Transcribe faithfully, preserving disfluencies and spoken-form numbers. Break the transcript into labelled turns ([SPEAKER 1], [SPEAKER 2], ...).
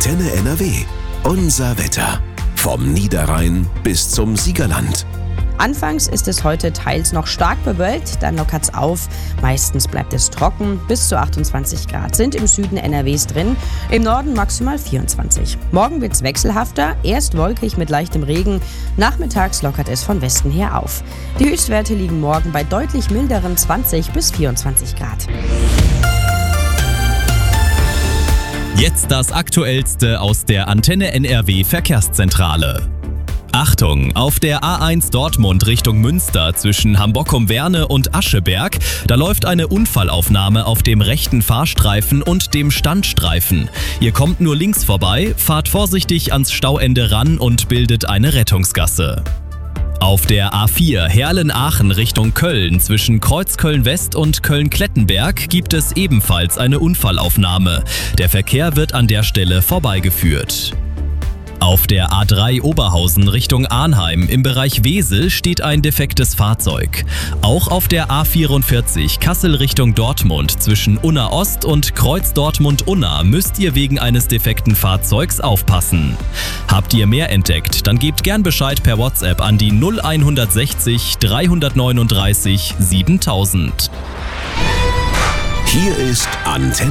[SPEAKER 1] Antenne N R W. Unser Wetter. Vom Niederrhein bis zum Siegerland.
[SPEAKER 2] Anfangs ist es heute teils noch stark bewölkt, dann lockert es auf. Meistens bleibt es trocken, bis zu achtundzwanzig Grad sind im Süden N R Ws drin, im Norden maximal vierundzwanzig. Morgen wird es wechselhafter, erst wolkig mit leichtem Regen, nachmittags lockert es von Westen her auf. Die Höchstwerte liegen morgen bei deutlich milderen zwanzig bis vierundzwanzig Grad.
[SPEAKER 3] Jetzt das Aktuellste aus der Antenne N R W Verkehrszentrale. Achtung, auf der A eins Dortmund Richtung Münster zwischen Hamborkum-Werne und Ascheberg, da läuft eine Unfallaufnahme auf dem rechten Fahrstreifen und dem Standstreifen. Ihr kommt nur links vorbei, fahrt vorsichtig ans Stauende ran und bildet eine Rettungsgasse. Auf der A vier Herlen-Aachen Richtung Köln zwischen Kreuzköln-West und Köln-Klettenberg gibt es ebenfalls eine Unfallaufnahme. Der Verkehr wird an der Stelle vorbeigeführt. Auf der A drei Oberhausen Richtung Arnheim im Bereich Wesel steht ein defektes Fahrzeug. Auch auf der A vierundvierzig Kassel Richtung Dortmund zwischen Unna Ost und Kreuz Dortmund-Unna müsst ihr wegen eines defekten Fahrzeugs aufpassen. Habt ihr mehr entdeckt, dann gebt gern Bescheid per WhatsApp an die null sechzig dreihundertneununddreißig siebentausend.
[SPEAKER 1] Hier ist Antenne